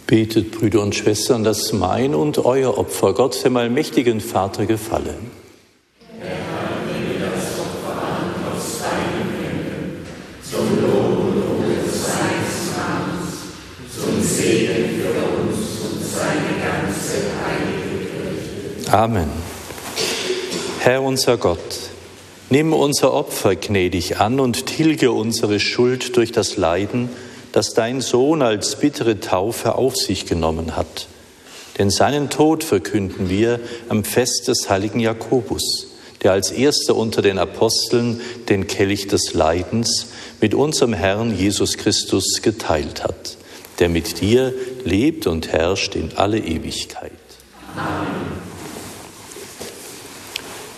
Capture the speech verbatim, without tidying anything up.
Betet, Brüder und Schwestern, dass mein und euer Opfer Gott, dem allmächtigen Vater, gefalle. Herr, nehme das Opfer an aus deinen Händen, zum Lob und Ruhe seines Namens, zum Segen für uns und seine ganze heilige Kirche. Amen. Herr unser Gott, nimm unser Opfer gnädig an und tilge unsere Schuld durch das Leiden, das dein Sohn als bittere Taufe auf sich genommen hat. Denn seinen Tod verkünden wir am Fest des heiligen Jakobus, der als erster unter den Aposteln den Kelch des Leidens mit unserem Herrn Jesus Christus geteilt hat, der mit dir lebt und herrscht in alle Ewigkeit. Amen.